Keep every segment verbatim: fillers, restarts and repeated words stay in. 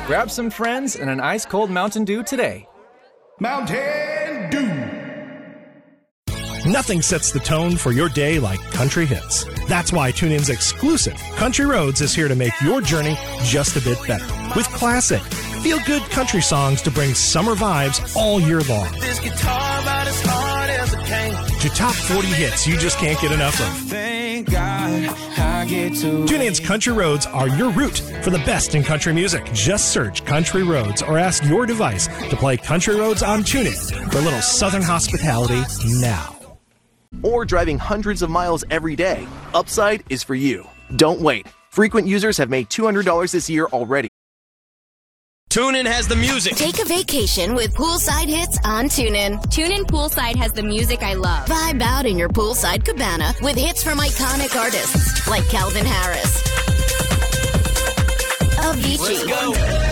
Grab some friends and an ice-cold Mountain Dew today. Mountain Dew. Nothing sets the tone for your day like country hits. That's why TuneIn's exclusive Country Roads is here to make your journey just a bit better. With classic, feel-good country songs to bring summer vibes all year long. This guitar about as hard as it can. To top forty hits you just can't get enough of. Thank God I get to. TuneIn's Country Roads are your route for the best in country music. Just search Country Roads or ask your device to play Country Roads on TuneIn for a little southern hospitality now. Or driving hundreds of miles every day. Upside is for you. Don't wait. Frequent users have made two hundred dollars this year already. TuneIn has the music. Take a vacation with poolside hits on TuneIn. TuneIn Poolside has the music I love. Vibe out in your poolside cabana with hits from iconic artists like Calvin Harris, Avicii,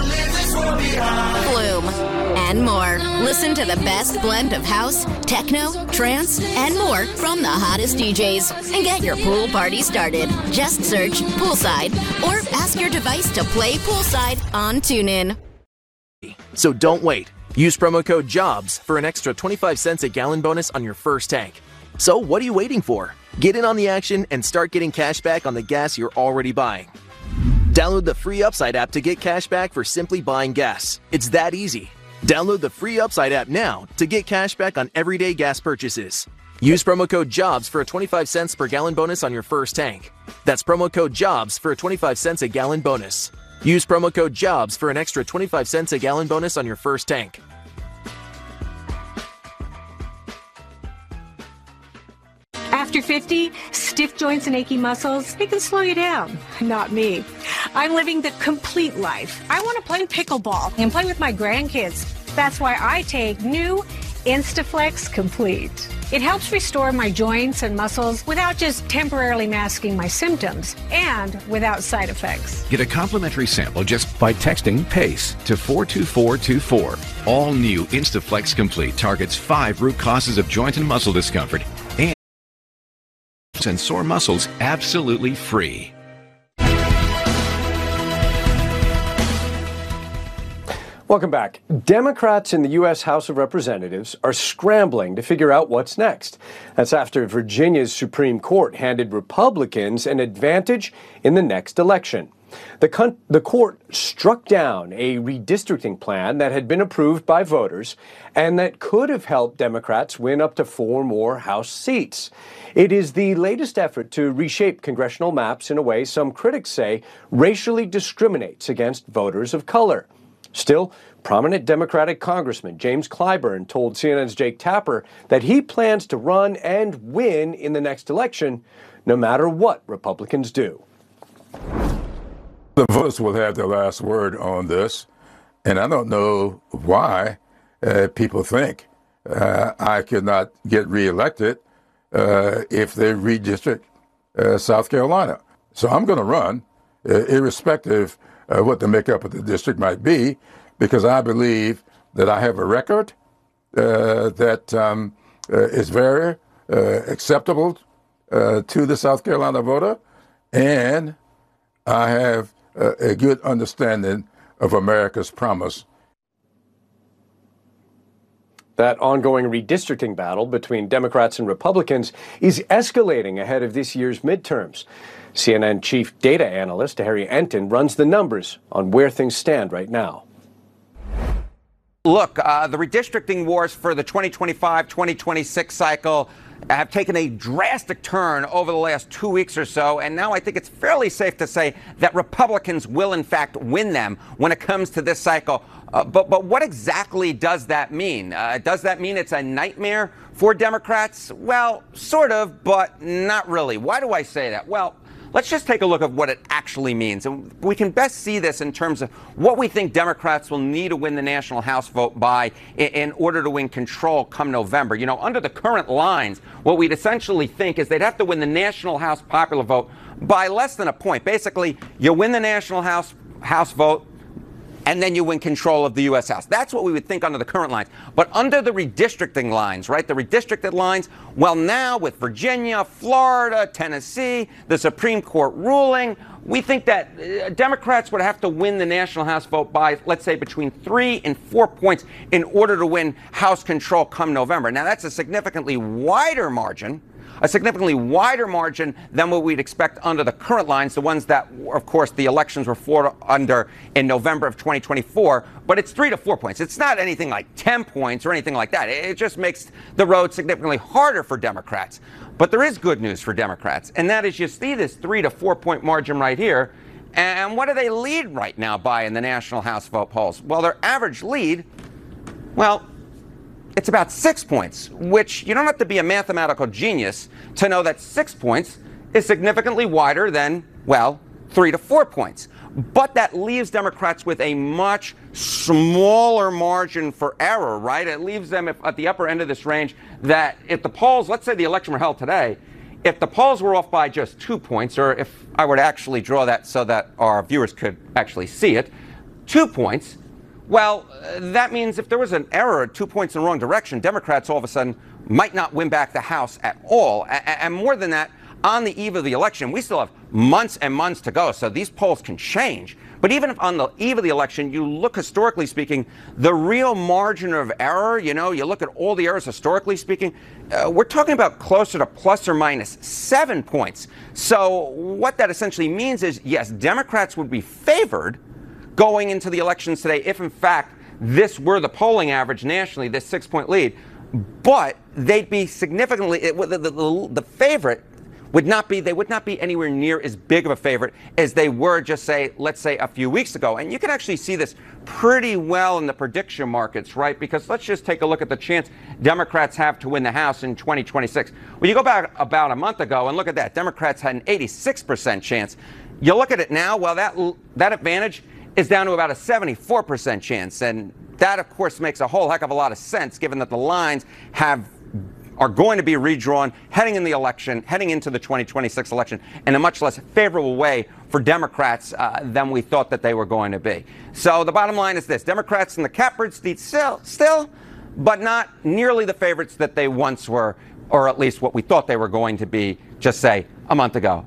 Flume, and more. Listen to the best blend of house, techno, trance, and more from the hottest D Js. And get your pool party started. Just search Poolside or ask your device to play Poolside on TuneIn. So don't wait. Use promo code JOBS for an extra twenty-five cents a gallon bonus on your first tank. So what are you waiting for? Get in on the action and start getting cash back on the gas you're already buying. Download the free Upside app to get cash back for simply buying gas. It's that easy. Download the free Upside app now to get cash back on everyday gas purchases. Use promo code JOBS for a twenty-five cents per gallon bonus on your first tank. That's promo code JOBS for a twenty-five cents a gallon bonus. Use promo code JOBS for an extra twenty-five cents a gallon bonus on your first tank. After fifty, stiff joints and achy muscles, they can slow you down. Not me. I'm living the complete life. I want to play pickleball and play with my grandkids. That's why I take new Instaflex Complete. It helps restore my joints and muscles without just temporarily masking my symptoms and without side effects. Get a complimentary sample just by texting PACE to four two four two four. All new Instaflex Complete targets five root causes of joint and muscle discomfort and and sore muscles absolutely free. Welcome back. Democrats in the U S House of Representatives are scrambling to figure out what's next. That's after Virginia's Supreme Court handed Republicans an advantage in the next election. The, con- the court struck down a redistricting plan that had been approved by voters and that could have helped Democrats win up to four more House seats. It is the latest effort to reshape congressional maps in a way some critics say racially discriminates against voters of color. Still, prominent Democratic Congressman James Clyburn told C N N's Jake Tapper that he plans to run and win in the next election, no matter what Republicans do. The voters will have the last word on this, and I don't know why uh, people think uh, I could not get reelected uh, if they redistrict uh, South Carolina. So I'm going to run, uh, irrespective of what the makeup of the district might be, because I believe that I have a record uh, that um, uh, is very uh, acceptable uh, to the South Carolina voter, and I have uh, a good understanding of America's promise. That ongoing redistricting battle between Democrats and Republicans is escalating ahead of this year's midterms. C N N chief data analyst Harry Enton runs the numbers on where things stand right now. Look, uh, the redistricting wars for the twenty twenty-five twenty twenty-six cycle have taken a drastic turn over the last two weeks or so, and now I think it's fairly safe to say that Republicans will, in fact, win them when it comes to this cycle. Uh, but, but what exactly does that mean? Uh, does that mean it's a nightmare for Democrats? Well, sort of, but not really. Why do I say that? Well, let's just take a look at what it actually means. And we can best see this in terms of what we think Democrats will need to win the national House vote by in, in order to win control come November. You know, under the current lines, what we'd essentially think is they'd have to win the national House popular vote by less than a point. Basically, you win the national House House vote, and then you win control of the U S House. That's what we would think under the current lines. But under the redistricting lines, right, the redistricted lines, well, now with Virginia, Florida, Tennessee, the Supreme Court ruling, we think that uh, Democrats would have to win the national House vote by, let's say, between three and four points in order to win House control come November. Now, that's a significantly wider margin, a significantly wider margin than what we'd expect under the current lines, the ones that, of course, the elections were fought under in November of twenty twenty-four. But it's three to four points. It's not anything like ten points or anything like that. It just makes the road significantly harder for Democrats. But there is good news for Democrats, and that is you see this three to four point margin right here. And what do they lead right now by in the national House vote polls? Well, their average lead, well, it's about six points, which you don't have to be a mathematical genius to know that six points is significantly wider than, well, three to four points. But that leaves Democrats with a much smaller margin for error, right? It leaves them at the upper end of this range that if the polls, let's say the election were held today, if the polls were off by just two points, or if I were to actually draw that so that our viewers could actually see it, two points, well, that means if there was an error at two points in the wrong direction, Democrats all of a sudden might not win back the House at all. And more than that, on the eve of the election, we still have months and months to go, so these polls can change. But even if on the eve of the election, you look historically speaking, the real margin of error, you know, you look at all the errors historically speaking, uh, we're talking about closer to plus or minus seven points. So what that essentially means is, yes, Democrats would be favored going into the elections today if, in fact, this were the polling average nationally, this six-point lead. But they'd be significantly, it, the, the, the, the favorite would not be, they would not be anywhere near as big of a favorite as they were just, say, let's say a few weeks ago. And you can actually see this pretty well in the prediction markets, right? Because let's just take a look at the chance Democrats have to win the House in twenty twenty-six. Well, you go back about a month ago and look at that. Democrats had an eighty-six percent chance. You look at it now, well, that, that advantage is down to about a seventy-four percent chance. And that, of course, makes a whole heck of a lot of sense, given that the lines have are going to be redrawn heading in the election, heading into the twenty twenty-six election in a much less favorable way for Democrats uh, than we thought that they were going to be. So the bottom line is this. Democrats in the catbird seat still, still, but not nearly the favorites that they once were, or at least what we thought they were going to be, just say, a month ago.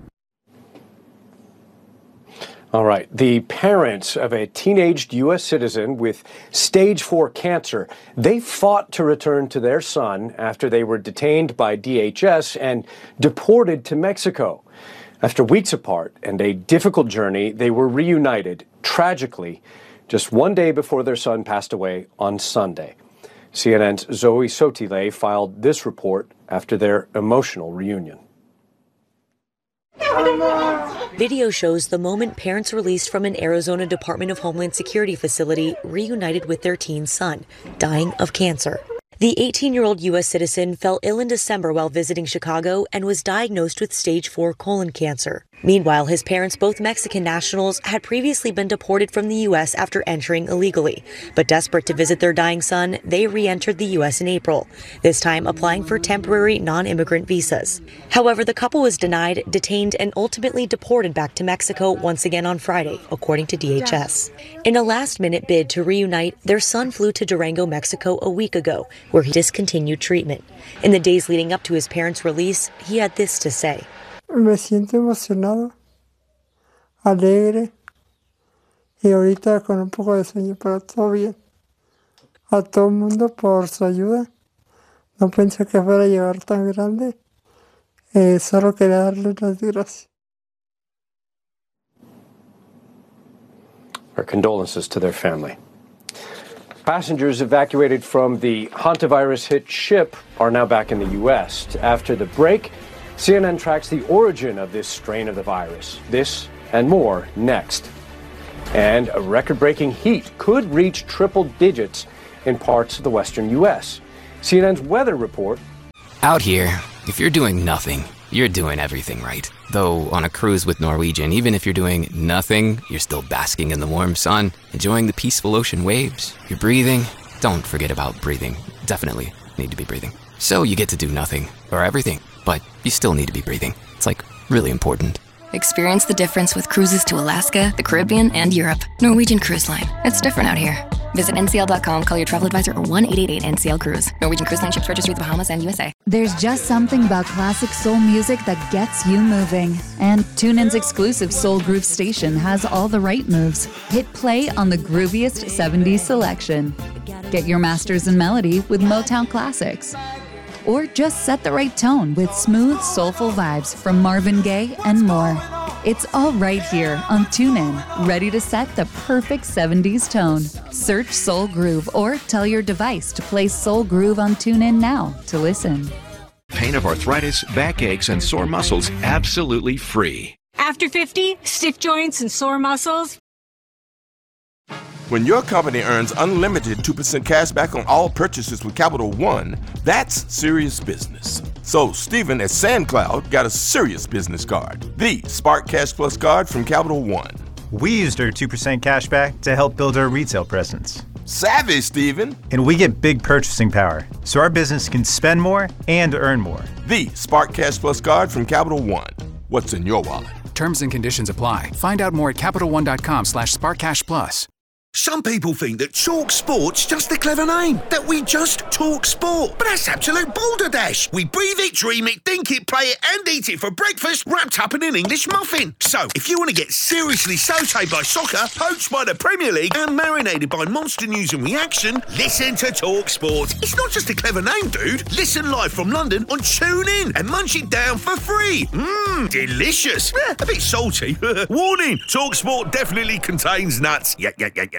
All right. The parents of a teenaged U S citizen with stage four cancer, they fought to return to their son after they were detained by D H S and deported to Mexico. After weeks apart and a difficult journey, they were reunited, tragically, just one day before their son passed away on Sunday. C N N's Zoe Sotile filed this report after their emotional reunion. Video shows the moment parents released from an Arizona Department of Homeland Security facility reunited with their teen son, dying of cancer. The eighteen-year-old U S citizen fell ill in December while visiting Chicago and was diagnosed with stage four colon cancer. Meanwhile, his parents, both Mexican nationals, had previously been deported from the U S after entering illegally. But desperate to visit their dying son, they re-entered the U S in April, this time applying for temporary non-immigrant visas. However, the couple was denied, detained, and ultimately deported back to Mexico once again on Friday, according to D H S. In a last-minute bid to reunite, their son flew to Durango, Mexico a week ago, where he discontinued treatment. In the days leading up to his parents' release, he had this to say. Me siento emocionado, alegre, y ahorita con un poco de sueño, pero todo bien. A todo el mundo por su ayuda. No pensé que fuera a llegar tan grande. Eh, solo quería darles las gracias. Our condolences to their family. Passengers evacuated from the hantavirus-hit ship are now back in the U S. After the break, C N N tracks the origin of this strain of the virus. This and more next. And a record-breaking heat could reach triple digits in parts of the western U S. C N N's weather report. Out here, if you're doing nothing, you're doing everything right. Though on a cruise with Norwegian, even if you're doing nothing, you're still basking in the warm sun, enjoying the peaceful ocean waves. You're breathing. Don't forget about breathing. Definitely need to be breathing. So you get to do nothing, or everything, but you still need to be breathing. It's like really important. Experience the difference with cruises to Alaska, the Caribbean, and Europe. Norwegian Cruise Line. It's different out here. Visit N C L dot com, call your travel advisor, or one eight eight eight N C L Cruise. Norwegian Cruise Line ships registry the Bahamas and U S A. There's just something about classic soul music that gets you moving. And TuneIn's exclusive Soul Groove station has all the right moves. Hit play on the grooviest seventies selection. Get your masters in melody with Motown classics. Or just set the right tone with smooth, soulful vibes from Marvin Gaye and more. It's all right here on TuneIn, ready to set the perfect seventies tone. Search Soul Groove or tell your device to play Soul Groove on TuneIn now to listen. Pain of arthritis, backaches, and sore muscles absolutely free. After fifty, stiff joints and sore muscles. When your company earns unlimited two percent cash back on all purchases with Capital One, that's serious business. So Stephen at SandCloud got a serious business card, the Spark Cash Plus card from Capital One. We used our two percent cash back to help build our retail presence. Savvy, Stephen. And we get big purchasing power, so our business can spend more and earn more. The Spark Cash Plus card from Capital One. What's in your wallet? Terms and conditions apply. Find out more at CapitalOne.com slash SparkCashPlus. Some people think that Talk Sport's just a clever name, that we just talk sport. But that's absolute balderdash. We breathe it, dream it, think it, play it, and eat it for breakfast, wrapped up in an English muffin. So, if you want to get seriously sautéed by soccer, poached by the Premier League, and marinated by monster news and reaction, listen to Talk Sport. It's not just a clever name, dude. Listen live from London on TuneIn and munch it down for free. Mmm, delicious. Eh, a bit salty. Warning, Talk Sport definitely contains nuts. Yeah, yeah, yeah, yeah.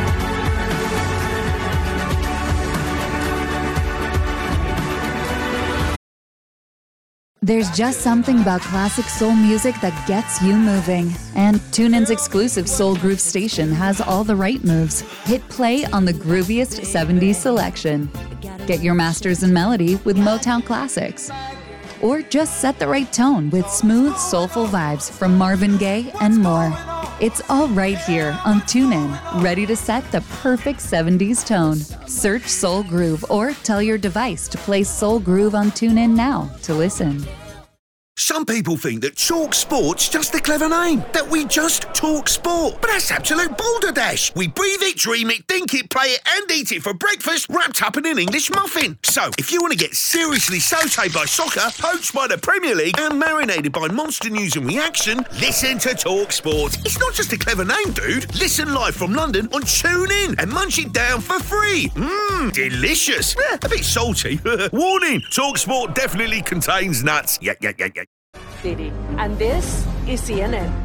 There's just something about classic soul music that gets you moving. And TuneIn's exclusive Soul Groove station has all the right moves. Hit play on the grooviest seventies selection. Get your masters in melody with Motown classics. Or just set the right tone with smooth, soulful vibes from Marvin Gaye and more. It's all right here on TuneIn, ready to set the perfect seventies tone. Search Soul Groove or tell your device to play Soul Groove on TuneIn now to listen. Some people think that Talk Sport's just a clever name, that we just talk sport. But that's absolute balderdash. We breathe it, dream it, think it, play it, and eat it for breakfast, wrapped up in an English muffin. So, if you want to get seriously sautéed by soccer, poached by the Premier League, and marinated by monster news and reaction, listen to Talk Sport. It's not just a clever name, dude. Listen live from London on TuneIn and munch it down for free. Mmm, delicious. Eh, a bit salty. Warning, Talk Sport definitely contains nuts. Yeah, yeah, yeah, yeah. And this is C N N.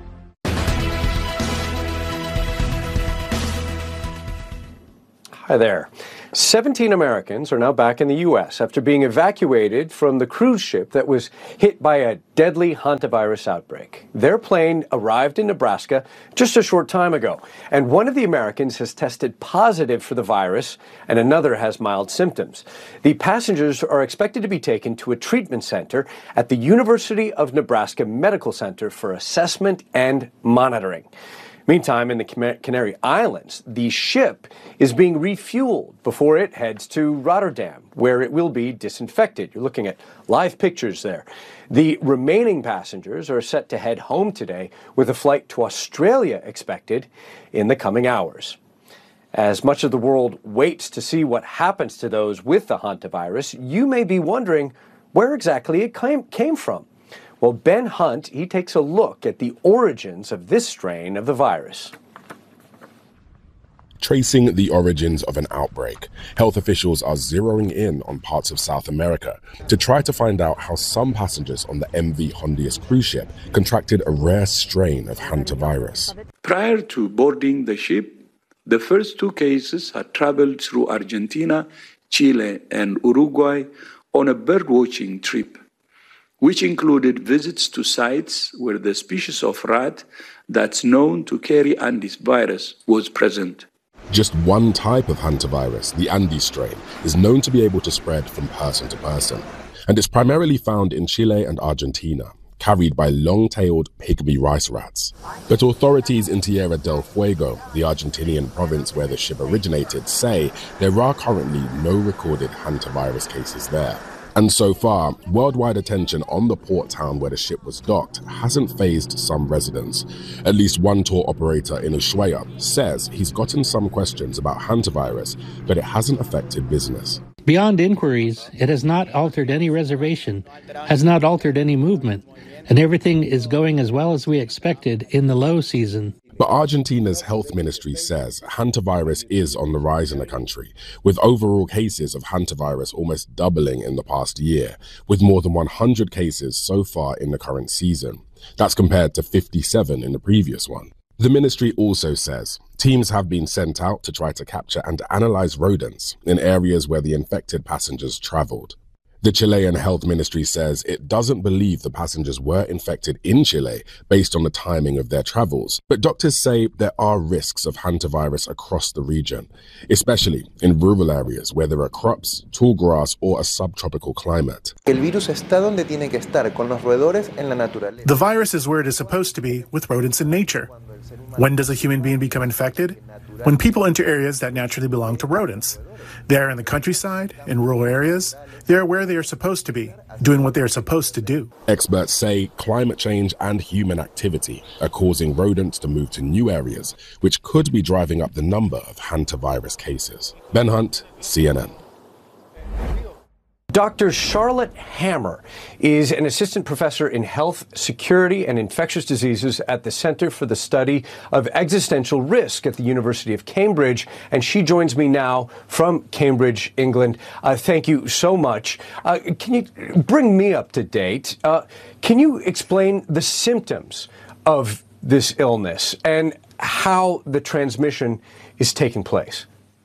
Hi there. seventeen Americans are now back in the U S after being evacuated from the cruise ship that was hit by a deadly hantavirus outbreak. Their plane arrived in Nebraska just a short time ago, and one of the Americans has tested positive for the virus and another has mild symptoms. The passengers are expected to be taken to a treatment center at the University of Nebraska Medical Center for assessment and monitoring. Meantime, in the Canary Islands, the ship is being refueled before it heads to Rotterdam, where it will be disinfected. You're looking at live pictures there. The remaining passengers are set to head home today, with a flight to Australia expected in the coming hours. As much of the world waits to see what happens to those with the hantavirus, you may be wondering where exactly it came, came from. Well, Ben Hunt, he takes a look at the origins of this strain of the virus. Tracing the origins of an outbreak, health officials are zeroing in on parts of South America to try to find out how some passengers on the M V Hondius cruise ship contracted a rare strain of hantavirus. Prior to boarding the ship, the first two cases had traveled through Argentina, Chile, and Uruguay on a birdwatching trip, which included visits to sites where the species of rat that's known to carry Andes virus was present. Just one type of hantavirus, the Andes strain, is known to be able to spread from person to person, and it's primarily found in Chile and Argentina, carried by long-tailed pygmy rice rats. But authorities in Tierra del Fuego, the Argentinian province where the ship originated, say there are currently no recorded hantavirus cases there. And so far, worldwide attention on the port town where the ship was docked hasn't fazed some residents. At least one tour operator in Ushuaia says he's gotten some questions about hantavirus, but it hasn't affected business. Beyond inquiries, it has not altered any reservation, has not altered any movement, and everything is going as well as we expected in the low season. But Argentina's health ministry says hantavirus is on the rise in the country, with overall cases of hantavirus almost doubling in the past year, with more than one hundred cases so far in the current season. That's compared to fifty-seven in the previous one. The ministry also says teams have been sent out to try to capture and analyze rodents in areas where the infected passengers traveled. The Chilean health ministry says it doesn't believe the passengers were infected in Chile based on the timing of their travels, but doctors say there are risks of hantavirus across the region, especially in rural areas where there are crops, tall grass, or a subtropical climate. The virus is where it is supposed to be with rodents in nature. When does a human being become infected? When people enter areas that naturally belong to rodents. They are in the countryside, in rural areas. They are where they are supposed to be, doing what they are supposed to do. Experts say climate change and human activity are causing rodents to move to new areas, which could be driving up the number of hantavirus cases. Ben Hunt, C N N. Doctor Charlotte Hammer is an assistant professor in health, security, and infectious diseases at the Center for the Study of Existential Risk at the University of Cambridge, and she joins me now from Cambridge, England. Uh, thank you so much. Uh, can you bring me up to date? Uh, can you explain the symptoms of this illness and how the transmission is taking place?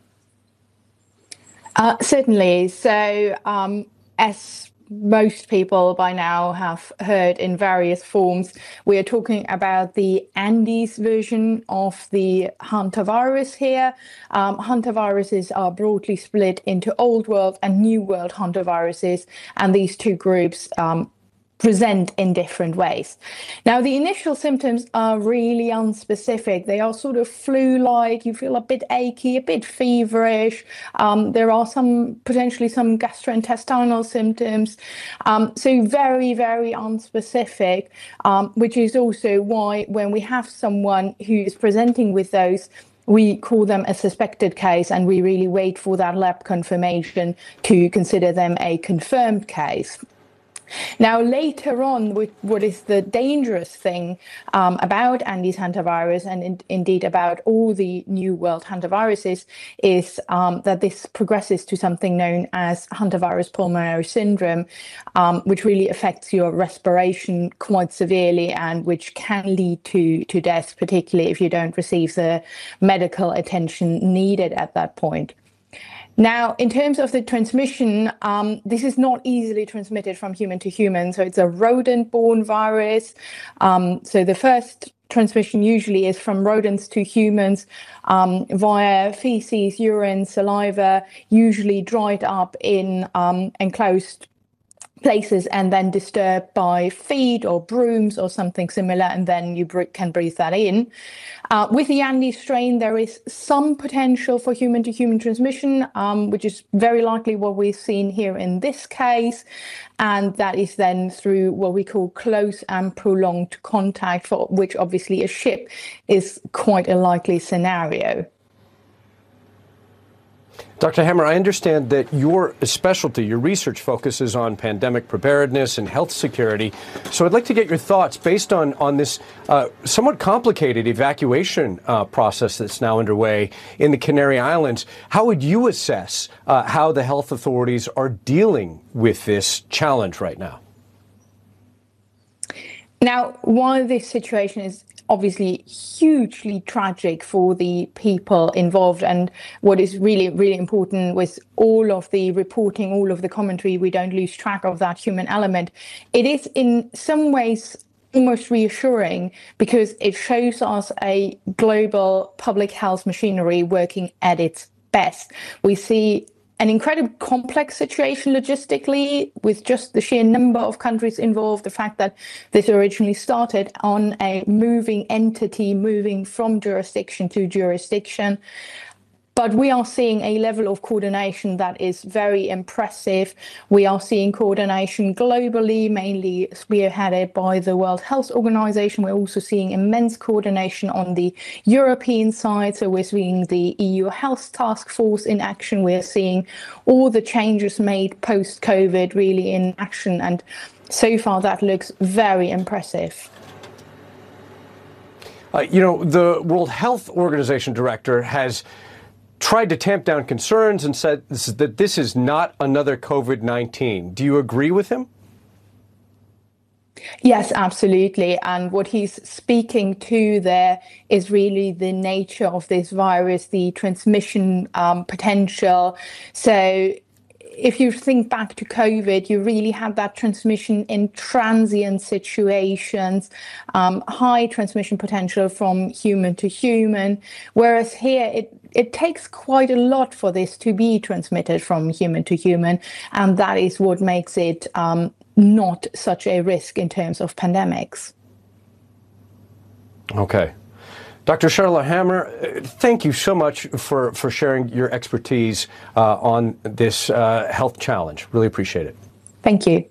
Uh, certainly. So, um, as most people by now have heard in various forms, we are talking about the Andes version of the hantavirus here. Um, hantaviruses are broadly split into Old World and New World hantaviruses, and these two groups um, present in different ways. Now, the initial symptoms are really unspecific. They are sort of flu-like. You feel a bit achy, a bit feverish. Um, there are some potentially some gastrointestinal symptoms. Um, so very, very unspecific, um, which is also why when we have someone who is presenting with those, we call them a suspected case, and we really wait for that lab confirmation to consider them a confirmed case. Now, later on, what is the dangerous thing um, about Andes hantavirus, and in, indeed about all the New World hantaviruses, is um, that this progresses to something known as hantavirus pulmonary syndrome, um, which really affects your respiration quite severely and which can lead to, to death, particularly if you don't receive the medical attention needed at that point. Now, in terms of the transmission, um, this is not easily transmitted from human to human. So it's a rodent-borne virus. Um, so the first transmission usually is from rodents to humans um, via feces, urine, saliva, usually dried up in um, enclosed places and then disturbed by feed or brooms or something similar, and then you br- can breathe that in. Uh, with the Andes strain, there is some potential for human-to-human transmission, um, which is very likely what we've seen here in this case, and that is then through what we call close and prolonged contact, for which obviously a ship is quite a likely scenario. Doctor Hammer, I understand that your specialty, your research focuses on pandemic preparedness and health security. So I'd like to get your thoughts based on, on this uh, somewhat complicated evacuation uh, process that's now underway in the Canary Islands. How would you assess uh, how the health authorities are dealing with this challenge right now? Now, while this situation is obviously hugely tragic for the people involved, and what is really, really important with all of the reporting, all of the commentary, we don't lose track of that human element. It is in some ways almost reassuring because it shows us a global public health machinery working at its best. We see an incredibly complex situation logistically with just the sheer number of countries involved, the fact that this originally started on a moving entity moving from jurisdiction to jurisdiction. But we are seeing a level of coordination that is very impressive. We are seeing coordination globally, mainly spearheaded by the World Health Organization. We're also seeing immense coordination on the European side. So we're seeing the E U Health Task Force in action. We're seeing all the changes made post-COVID really in action. And so far, that looks very impressive. Uh, you know, the World Health Organization director has tried to tamp down concerns and said this is, that this is not another COVID nineteen. Do you agree with him? Yes, absolutely. And what he's speaking to there is really the nature of this virus, the transmission um, potential. So if you think back to COVID, you really had that transmission in transient situations, um, high transmission potential from human to human, whereas here it It takes quite a lot for this to be transmitted from human to human, and that is what makes it um, not such a risk in terms of pandemics. Okay. Doctor Charlotte Hammer, thank you so much for, for sharing your expertise uh, on this uh, health challenge. Really appreciate it. Thank you.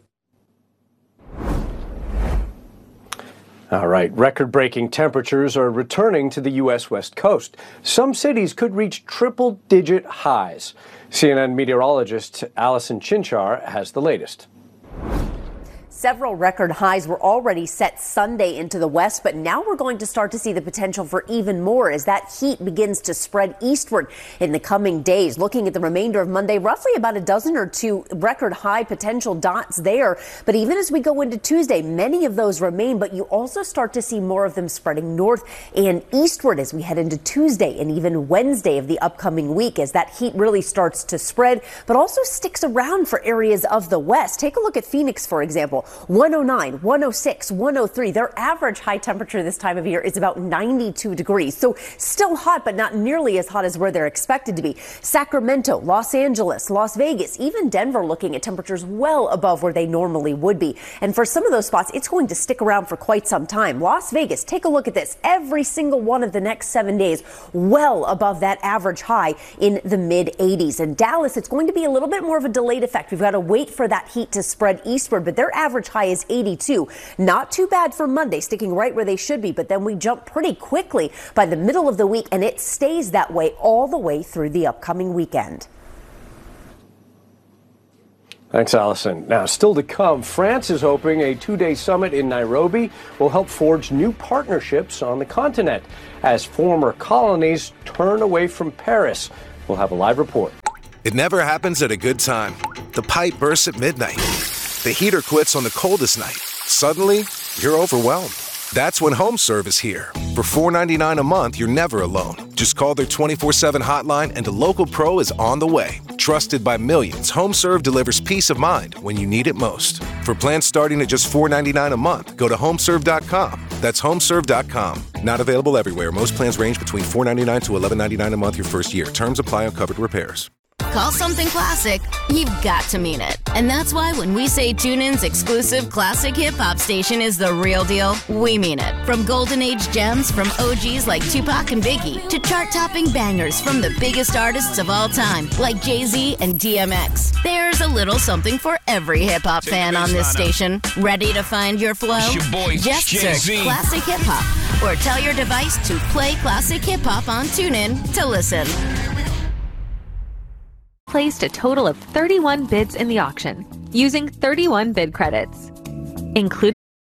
All right. Record-breaking temperatures are returning to the U S West Coast. Some cities could reach triple-digit highs. C N N meteorologist Allison Chinchar has the latest. Several record highs were already set Sunday into the west, but now we're going to start to see the potential for even more as that heat begins to spread eastward in the coming days. Looking at the remainder of Monday, roughly about a dozen or two record high potential dots there. But even as we go into Tuesday, many of those remain, but you also start to see more of them spreading north and eastward as we head into Tuesday and even Wednesday of the upcoming week as that heat really starts to spread, but also sticks around for areas of the west. Take a look at Phoenix, for example. one oh nine, one oh six, one oh three. Their average high temperature this time of year is about ninety-two degrees. So still hot, but not nearly as hot as where they're expected to be. Sacramento, Los Angeles, Las Vegas, even Denver looking at temperatures well above where they normally would be. And for some of those spots, it's going to stick around for quite some time. Las Vegas, take a look at this. Every single one of the next seven days, well above that average high in the mid eighties. And Dallas, it's going to be a little bit more of a delayed effect. We've got to wait for that heat to spread eastward, but their average high is eighty-two. Not too bad for Monday, sticking right where they should be, but then we jump pretty quickly by the middle of the week, and it stays that way all the way through the upcoming weekend. Thanks, Allison. Now, still to come, France is hoping a two-day summit in Nairobi will help forge new partnerships on the continent as former colonies turn away from Paris. We'll have a live report. It never happens at a good time. The pipe bursts at midnight. The heater quits on the coldest night. Suddenly, you're overwhelmed. That's when HomeServe is here. For four dollars and ninety-nine cents a month, you're never alone. Just call their twenty-four seven hotline and a local pro is on the way. Trusted by millions, HomeServe delivers peace of mind when you need it most. For plans starting at just four dollars and ninety-nine cents a month, go to homeserve dot com. That's homeserve dot com. Not available everywhere. Most plans range between four dollars and ninety-nine cents to eleven dollars and ninety-nine cents a month your first year. Terms apply on covered repairs. Call something classic, you've got to mean it. And that's why when we say TuneIn's exclusive classic hip-hop station is the real deal, we mean it. From golden age gems from O Gs like Tupac and Biggie to chart-topping bangers from the biggest artists of all time like Jay-Z and D M X. There's a little something for every hip-hop fan on this station. Ready to find your flow? Your boy, Just Jay-Z. search Classic Hip Hop or tell your device to play Classic Hip Hop on TuneIn to listen. Placed a total of thirty-one bids in the auction using thirty-one bid credits, including